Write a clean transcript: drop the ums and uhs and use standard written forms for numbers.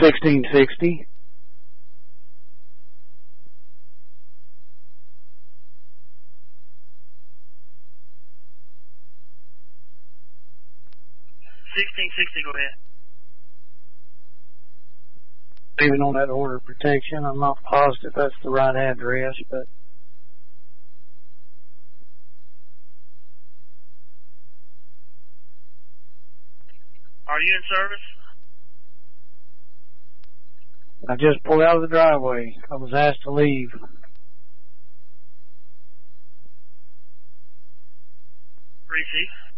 1660. Go ahead. Even on that order of protection, I'm not positive that's the right address, but Are you in service? I just pulled out of the driveway. I was asked to leave. Receive.